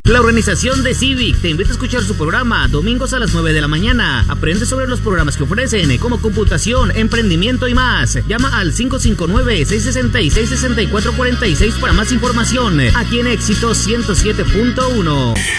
La organización de Civic te invita a escuchar su programa domingos a las 9 de la mañana. Aprende sobre los programas que ofrecen, como computación, emprendimiento y más. Llama al 559-666-6446 para más información. Aquí en Éxito 107.1.